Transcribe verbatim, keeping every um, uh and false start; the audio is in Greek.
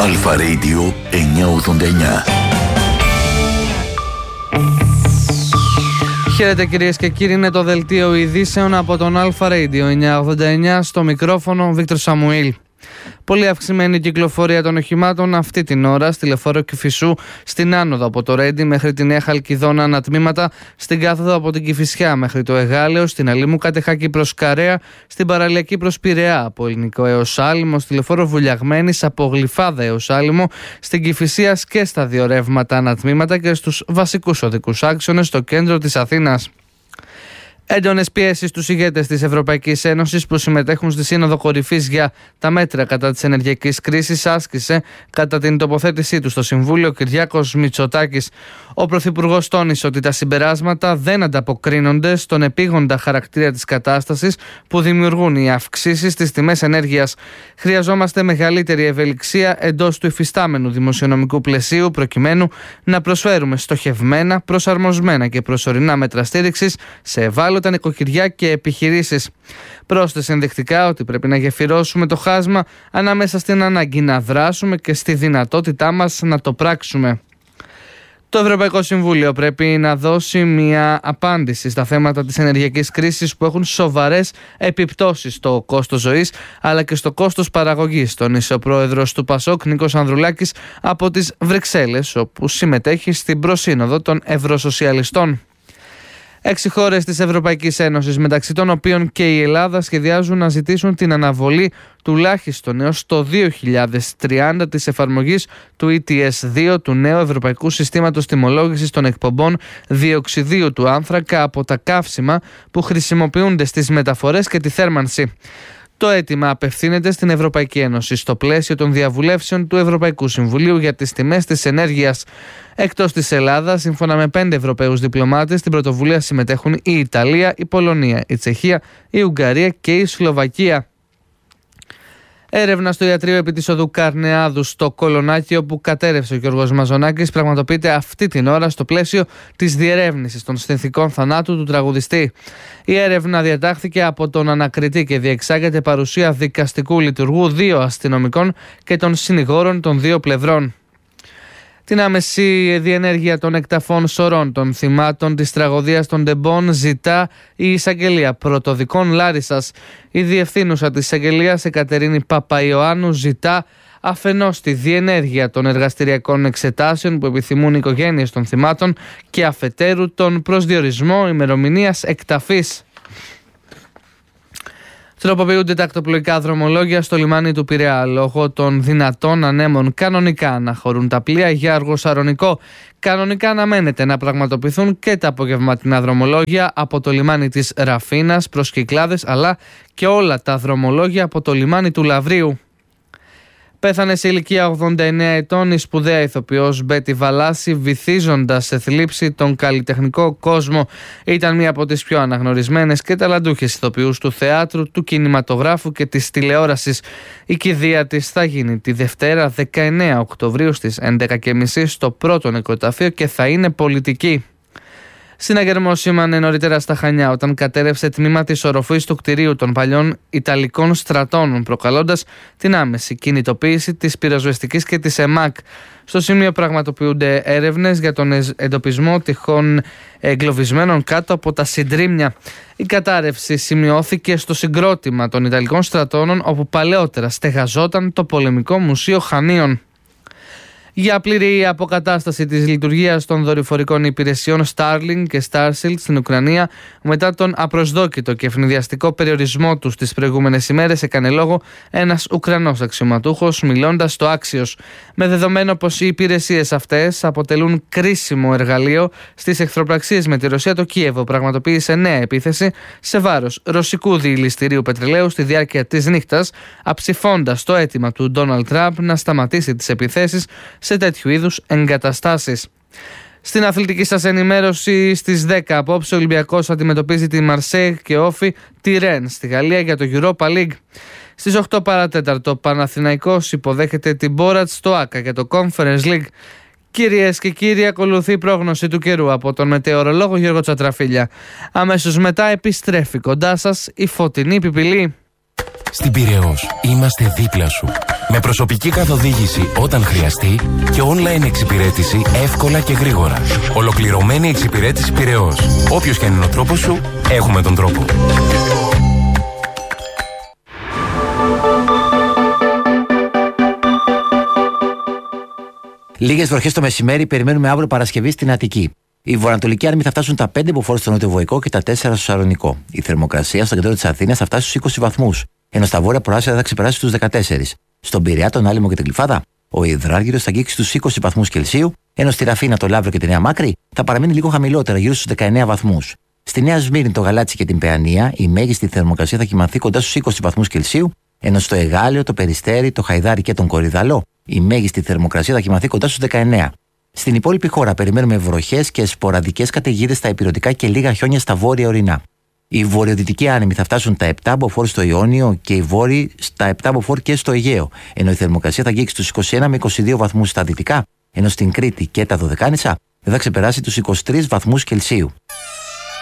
Αλφα Radio εννιακόσια ογδόντα εννιά. Χαίρετε κυρίες και κύριοι, είναι το δελτίο ειδήσεων από τον Αλφα Radio εννιακόσια ογδόντα εννιά, στο μικρόφωνο Βίκτορ Σαμουήλ. Πολύ αυξημένη κυκλοφορία των οχημάτων αυτή την ώρα στη Λεωφόρο Κηφισού, στην άνοδο από το Ρέντι μέχρι τη Νέα Χαλκιδόνα ανατμήματα, στην κάθοδο από την Κηφισιά μέχρι το Εγάλεο, στην Αλήμου Κατεχάκη προς Καρέα, στην παραλιακή προς Πειραιά από Ελληνικό έως Άλυμο, στη Λεωφόρο Βουλιαγμένης από Γλυφάδα έως Άλυμο, στην Κηφισία και στα δύο ρεύματα ανατμήματα και στους βασικούς οδικούς άξονες στο κέντρο της Αθήνας. Έντονες πιέσεις στους ηγέτες της Ευρωπαϊκής Ένωσης που συμμετέχουν στη Σύνοδο Κορυφής για τα μέτρα κατά της ενεργειακής κρίσης άσκησε κατά την τοποθέτησή του στο Συμβούλιο Κυριάκος Μητσοτάκης. Ο Πρωθυπουργός τόνισε ότι τα συμπεράσματα δεν ανταποκρίνονται στον επίγοντα χαρακτήρα της κατάστασης που δημιουργούν οι αυξήσεις στις τιμές ενέργειας. Χρειαζόμαστε μεγαλύτερη ευελιξία εντός του υφιστάμενου δημοσιονομικού πλαισίου προκειμένου να προσφέρουμε στοχευμένα, προσαρμοσμένα και προσωρινά μέτρα στήριξης σε ευάλωτα νοικοκυριά και επιχειρήσεις. Πρόσθεσε ενδεικτικά ότι πρέπει να γεφυρώσουμε το χάσμα ανάμεσα στην ανάγκη να δράσουμε και στη δυνατότητά μας να το πράξουμε. Το Ευρωπαϊκό Συμβούλιο πρέπει να δώσει μια απάντηση στα θέματα της ενεργειακής κρίσης που έχουν σοβαρές επιπτώσεις στο κόστος ζωής αλλά και στο κόστος παραγωγής, τόνισε ο πρόεδρος του ΠΑΣΟΚ Νίκος Ανδρουλάκης από τις Βρυξέλλες, όπου συμμετέχει στην προσύνοδο των Ευρωσοσιαλιστών. Έξι χώρες της Ευρωπαϊκής Ένωσης, μεταξύ των οποίων και η Ελλάδα, σχεδιάζουν να ζητήσουν την αναβολή τουλάχιστον έως το δύο χιλιάδες τριάντα της εφαρμογής του ι τι ες δύο, του νέου Ευρωπαϊκού Συστήματος Τιμολόγησης των Εκπομπών Διοξιδίου του Άνθρακα από τα καύσιμα που χρησιμοποιούνται στις μεταφορές και τη θέρμανση. Το αίτημα απευθύνεται στην Ευρωπαϊκή Ένωση στο πλαίσιο των διαβουλεύσεων του Ευρωπαϊκού Συμβουλίου για τις τιμές της ενέργειας. Εκτός της Ελλάδας, σύμφωνα με πέντε Ευρωπαίους διπλωμάτες, στην πρωτοβουλία συμμετέχουν η Ιταλία, η Πολωνία, η Τσεχία, η Ουγγαρία και η Σλοβακία. Έρευνα στο ιατρείο επί της οδού Καρνεάδου στο Κολονάκι, όπου κατέρευσε ο Γιώργος Μαζονάκης, πραγματοποιείται αυτή την ώρα στο πλαίσιο της διερεύνησης των συνθηκών θανάτου του τραγουδιστή. Η έρευνα διατάχθηκε από τον ανακριτή και διεξάγεται παρουσία δικαστικού λειτουργού δύο αστυνομικών και των συνηγόρων των δύο πλευρών. Την άμεση διενέργεια των εκταφών σωρών των θυμάτων της τραγωδίας των Ντεμπών ζητά η εισαγγελία πρωτοδικών Λάρισσας. Η διευθύνουσα της εισαγγελίας Εκατερίνη Παπαϊωάννου ζητά αφενός τη διενέργεια των εργαστηριακών εξετάσεων που επιθυμούν οι οικογένειες των θυμάτων και αφετέρου τον προσδιορισμό ημερομηνίας εκταφής. Τροποποιούνται τα ακτοπλοϊκά δρομολόγια στο λιμάνι του Πειραιά λόγω των δυνατών ανέμων. Κανονικά αναχωρούν τα πλοία για Αργοσαρονικό. Κανονικά αναμένεται να πραγματοποιηθούν και τα απογευματινά δρομολόγια από το λιμάνι της Ραφίνας προς Κυκλάδες, αλλά και όλα τα δρομολόγια από το λιμάνι του Λαβρίου. Πέθανε σε ηλικία ογδόντα εννέα ετών η σπουδαία ηθοποιός Μπέτη Βαλάση, βυθίζοντας σε θλίψη τον καλλιτεχνικό κόσμο. Ήταν μία από τις πιο αναγνωρισμένες και ταλαντούχες ηθοποιούς του θεάτρου, του κινηματογράφου και της τηλεόρασης. Η κηδεία της θα γίνει τη Δευτέρα δεκαεννέα Οκτωβρίου στις έντεκα και μισή στο πρώτο νεκροταφείο και θα είναι πολιτική. Συναγερμός σήμανε νωρίτερα στα Χανιά όταν κατέρευσε τμήμα της οροφής του κτηρίου των παλιών Ιταλικών στρατών, προκαλώντας την άμεση κινητοποίηση της πυροσβεστικής και της ΕΜΑΚ. Στο σημείο πραγματοποιούνται έρευνες για τον εντοπισμό τυχών εγκλωβισμένων κάτω από τα συντρίμμια. Η κατάρρευση σημειώθηκε στο συγκρότημα των Ιταλικών στρατών, όπου παλαιότερα στεγαζόταν το πολεμικό μουσείο Χανίων. Για πλήρη αποκατάσταση της λειτουργίας των δορυφορικών υπηρεσιών Starlink και Starsilt στην Ουκρανία μετά τον απροσδόκητο και ευνηδιαστικό περιορισμό τους τις προηγούμενες ημέρες, έκανε λόγο ένας Ουκρανός αξιωματούχος μιλώντας στο Άξιος. Με δεδομένο πως οι υπηρεσίες αυτές αποτελούν κρίσιμο εργαλείο στις εχθροπραξίες με τη Ρωσία, το Κίεβο πραγματοποίησε νέα επίθεση σε βάρος ρωσικού διηλιστηρίου πετρελαίου στη διάρκεια της νύχτας, αψηφώντας το αίτημα του Ντόναλντ Τραμπ να σταματήσει τις επιθέσεις σε τέτοιου είδους εγκαταστάσεις. Στην αθλητική σας ενημέρωση, στις δέκα απόψε ο Ολυμπιακός αντιμετωπίζει τη Μαρσέιγ και Όφι τη Ρεν στη Γαλλία για το Europa League. Στις οκτώ παρά τέταρτο ο Παναθηναϊκός υποδέχεται την Μπόρατ στο Άκα για το Conference League. Κυρίες και κύριοι, ακολουθεί η πρόγνωση του καιρού από τον μετεωρολόγο Γιώργο Τσατραφίλια. Αμέσως μετά επιστρέφει κοντά σας η φωτεινή πιπηλή. Στην Πειραιώς είμαστε δίπλα σου. Με προσωπική καθοδήγηση όταν χρειαστεί και online εξυπηρέτηση εύκολα και γρήγορα. Ολοκληρωμένη εξυπηρέτηση Πειραιώς. Όποιος και αν είναι ο τρόπος σου, έχουμε τον τρόπο. Λίγες βροχές το μεσημέρι περιμένουμε αύριο Παρασκευή στην Αττική. Οι βορειοανατολικοί άνεμοι θα φτάσουν τα πέντε μποφόρ στο νοτιοβοϊκό και τα τέσσερα στο Σαρονικό. Η θερμοκρασία στο κέντρο της Αθήνας θα φτάσει στους είκοσι βαθμούς, ενώ στα βόρεια προάστια θα ξεπεράσει τους δεκατέσσερις. Στον Πειραιά, τον Άλυμο και την Κλιφάδα, ο υδράργυρος θα αγγίξει στους είκοσι βαθμούς Κελσίου, ενώ στη Ραφίνα, το Λαύριο και τη Νέα Μάκρη θα παραμείνει λίγο χαμηλότερα, γύρω στους δεκαεννέα βαθμούς. Στη Νέα Σμύρνη, το Γαλάτσι και την Παιανία, η μέγιστη θερμοκρασία θα κυμανθεί κοντά στους είκοσι βαθμούς Κελσίου, ενώ στο Εγάλεο, το Περιστέρι, το Χαϊδάρι και τον Κορυδαλό, η μέγιστη θερμοκρασία θα κυμανθεί κοντά στους δεκαεννέα. Στην υπόλοιπη χώρα περιμένουμε βροχές και σποραδικές καταιγίδες στα ηπειρωτικά και λίγα χιόνια στα βόρεια ορεινά. Οι βορειοδυτικοί άνεμοι θα φτάσουν τα επτά μποφόρ στο Ιόνιο και οι βόρειοι στα επτά μποφόρ και στο Αιγαίο, ενώ η θερμοκρασία θα αγγίξει στους είκοσι ένα με είκοσι δύο βαθμούς στα δυτικά, ενώ στην Κρήτη και τα Δωδεκάνησα δεν θα ξεπεράσει τους είκοσι τρεις βαθμούς Κελσίου.